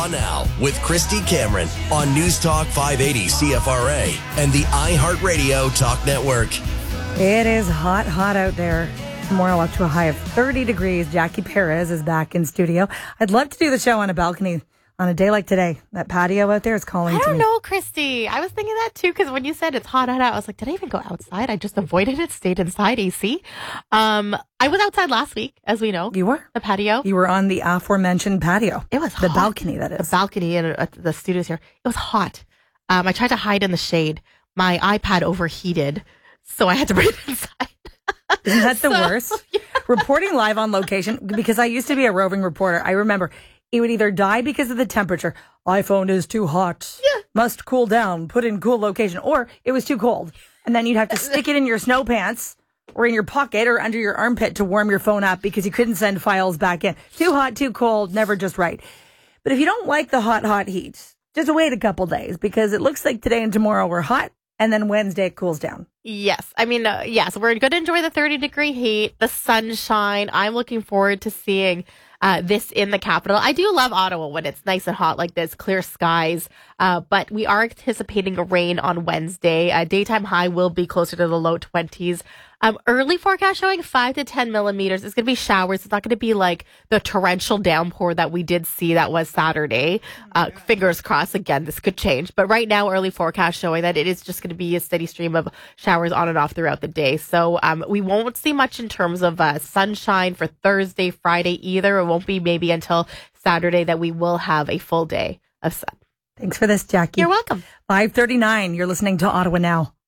Now with Christy Cameron on News Talk 580 CFRA and the iHeartRadio Talk Network. It is hot out there. Tomorrow up to a high of 30 degrees. Jackie Perez is back in studio. I'd love to do the show on a balcony on a day like today. That patio out there is calling to me. I don't know, Christy. I was thinking that too, because when you said it's hot out, I was like, did I even go outside? I just avoided it, stayed inside AC. I was outside last week, as we know. You were? The patio. You were on the aforementioned patio. It was the hot. balcony, that is. The balcony at the studios here. It was hot. I tried to hide in the shade. My iPad overheated, so I had to bring it inside. Isn't that the worst? Yeah. Reporting live on location, because I used to be a roving reporter. I remember it would either die because of the temperature. iPhone is too hot. Yeah. Must cool down. Put in cool location. Or it was too cold. And then you'd have to stick it in your snow pants or in your pocket or under your armpit to warm your phone up because you couldn't send files back in. Too hot, too cold, never just right. But if you don't like the hot heat, just wait a couple days because it looks like today and tomorrow we're hot. And then Wednesday it cools down. Yes. I mean, yes, we're going to enjoy the 30-degree heat, the sunshine. I'm looking forward to seeing this in the capital. I do love Ottawa when it's nice and hot like this, clear skies. But we are anticipating a rain on Wednesday. Daytime high will be closer to the low 20s. Early forecast showing 5 to 10 millimeters. It's going to be showers. It's not going to be like the torrential downpour that we did see that was Saturday. Fingers crossed. Again, this could change. But right now, early forecast showing that it is just going to be a steady stream of showers on and off throughout the day. So we won't see much in terms of sunshine for Thursday, Friday either. It won't be maybe until Saturday that we will have a full day of sun. Thanks for this, Jackie. You're welcome. 5:39. You're listening to Ottawa Now.